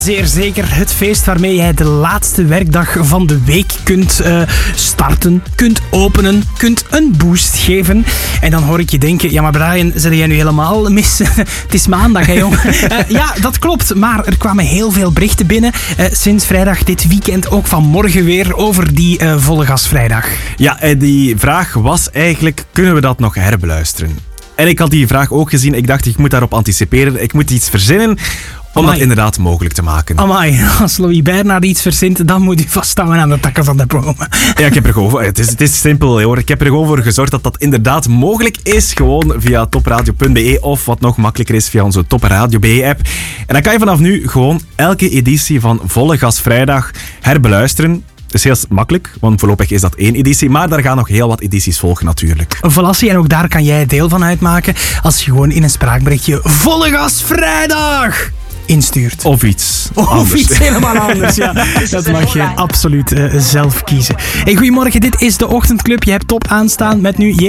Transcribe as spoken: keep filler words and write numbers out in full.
Zeer zeker het feest waarmee jij de laatste werkdag van de week kunt uh, starten, kunt openen, kunt een boost geven. En dan hoor ik je denken, ja maar Brian, zit jij nu helemaal mis? Het is maandag hè jong. Uh, ja, dat klopt, maar er kwamen heel veel berichten binnen uh, sinds vrijdag dit weekend, ook vanmorgen weer, over die uh, volle gasvrijdag. Ja, en die vraag was eigenlijk, kunnen we dat nog herbeluisteren? En ik had die vraag ook gezien, ik dacht ik moet daarop anticiperen, ik moet iets verzinnen om Amai. dat inderdaad mogelijk te maken. Amai, als Louis Bernard iets verzint, dan moet u vasthouden aan de takken van de bomen. Ja, ik heb er gewoon, het is, het is simpel hoor. Ik heb er gewoon voor gezorgd dat dat inderdaad mogelijk is. Gewoon via topradio punt b e of wat nog makkelijker is via onze Top Radio B E app. En dan kan je vanaf nu gewoon elke editie van Volle Gas Vrijdag herbeluisteren. Dat is heel makkelijk, want voorlopig is dat één editie, maar daar gaan nog heel wat edities volgen natuurlijk. Volassie, en ook daar kan jij deel van uitmaken als je gewoon in een spraakberichtje Volle Gas Vrijdag instuurt. Of iets Of anders. iets helemaal anders, ja. Dat mag je absoluut uh, zelf kiezen. Hey, goedemorgen, dit is de Ochtendclub. Je hebt Top aanstaan met nu